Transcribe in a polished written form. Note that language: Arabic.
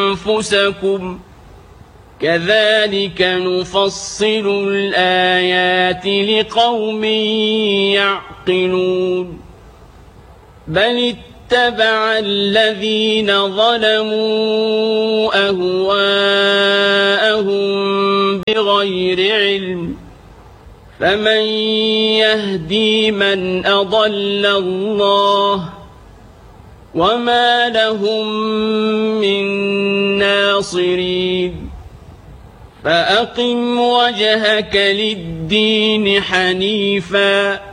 أنفسكم كذلك نفصل الآيات لقوم يعقلون بل اتبع الذين ظلموا أهواءهم بغير علم فمن يهدي من أضل الله وما لهم من ناصرين فأقم وجهك للدين حنيفا